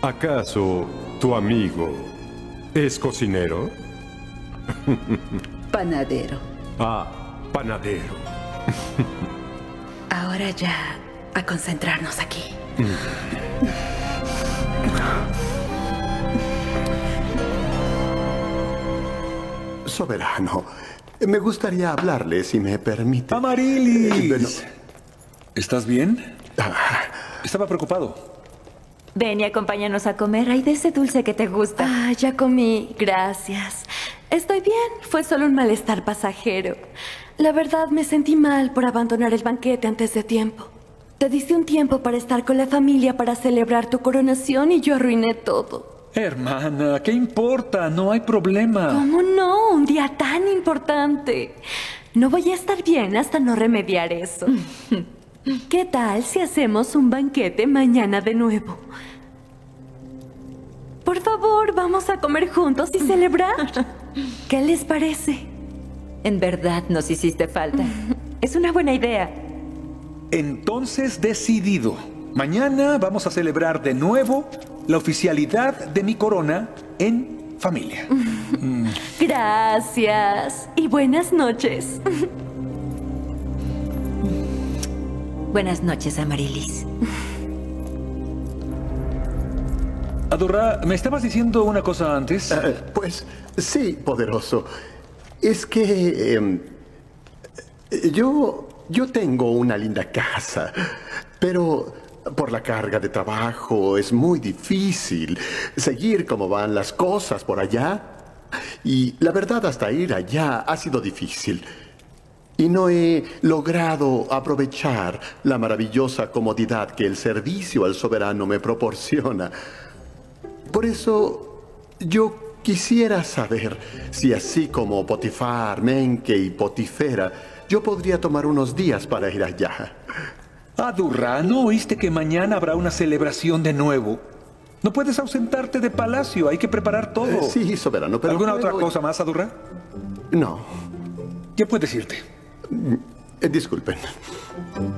¿Acaso tu amigo es cocinero? Panadero. Ah, panadero. Ahora ya, a concentrarnos aquí. Soberano, me gustaría hablarle, si me permite. ¡Amarilis! Bueno, ¿Estás bien? Estaba preocupado. Ven y acompáñanos a comer. Hay de ese dulce que te gusta. Ah, ya comí, gracias. Estoy bien, fue solo un malestar pasajero. La verdad, me sentí mal por abandonar el banquete antes de tiempo. Te diste un tiempo para estar con la familia para celebrar tu coronación y yo arruiné todo. Hermana, ¿qué importa? No hay problema. ¿Cómo no? Un día tan importante. No voy a estar bien hasta no remediar eso. ¿Qué tal si hacemos un banquete mañana de nuevo? Por favor, vamos a comer juntos y celebrar. ¿Qué les parece? En verdad nos hiciste falta. Es una buena idea. Entonces, decidido. Mañana vamos a celebrar de nuevo la oficialidad de mi corona en familia. Gracias. Y buenas noches. Buenas noches, Amarilis. Adurra, ¿me estabas diciendo una cosa antes? pues sí, poderoso. Es que yo tengo una linda casa, pero por la carga de trabajo es muy difícil seguir cómo van las cosas por allá. Y la verdad, hasta ir allá ha sido difícil. Y no he logrado aprovechar la maravillosa comodidad que el servicio al soberano me proporciona. Por eso, yo quisiera saber si así como Potifar, Menke y Potifera, yo podría tomar unos días para ir allá. Adurra, ¿no oíste que mañana habrá una celebración de nuevo? No puedes ausentarte de palacio, hay que preparar todo. Sí, soberano, pero... ¿Alguna otra cosa más, Adurra? No. Ya puedes irte. Disculpen.